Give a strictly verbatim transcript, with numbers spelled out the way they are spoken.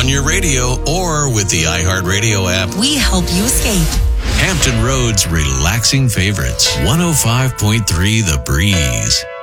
on your radio or with the iHeartRadio app. We help you escape. Hampton Roads relaxing favorites. one oh five point three The Breeze.